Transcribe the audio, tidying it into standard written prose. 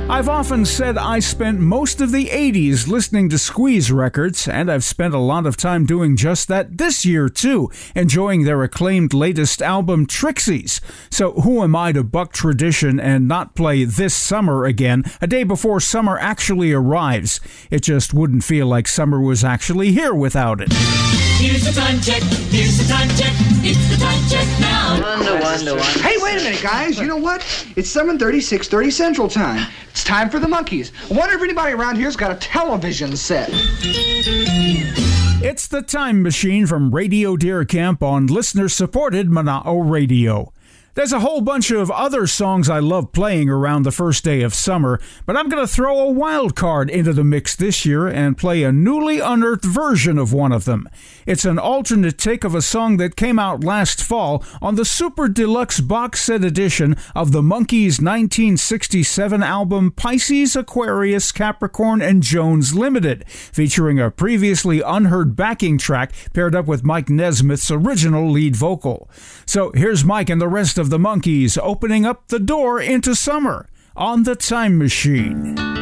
I've often said I spent most of the 80s listening to Squeeze records, and I've spent a lot of time doing just that this year too, enjoying their acclaimed latest album Trixies. So who am I to buck tradition and not play This Summer again, a day before summer actually arrives? It just wouldn't feel like summer was actually here without it. Here's the time check, here's the time check, it's the time check now. One. Hey, wait a minute, guys. You know what? It's 7:30, 6:30 Central Time. It's time for the Monkees. I wonder if anybody around here's got a television set. It's the Time Machine from Radio Deer Camp on listener-supported Mana'o Radio. There's a whole bunch of other songs I love playing around the first day of summer, but I'm going to throw a wild card into the mix this year and play a newly unearthed version of one of them. It's an alternate take of a song that came out last fall on the Super Deluxe box set edition of the Monkees' 1967 album Pisces, Aquarius, Capricorn, and Jones Limited, featuring a previously unheard backing track paired up with Mike Nesmith's original lead vocal. So here's Mike and the rest of the Monkees opening up the door into summer on the Time Machine.